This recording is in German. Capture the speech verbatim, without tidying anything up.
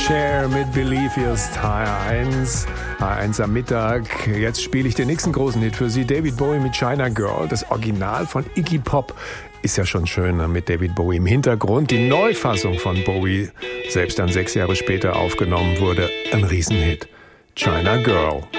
Cher mit Believe hier ist H R eins, H R eins am Mittag. Jetzt spiele ich den nächsten großen Hit für Sie, David Bowie mit China Girl. Das Original von Iggy Pop ist ja schon schön mit David Bowie im Hintergrund. Die Neufassung von Bowie, selbst dann sechs Jahre später aufgenommen wurde, ein Riesenhit. China Girl.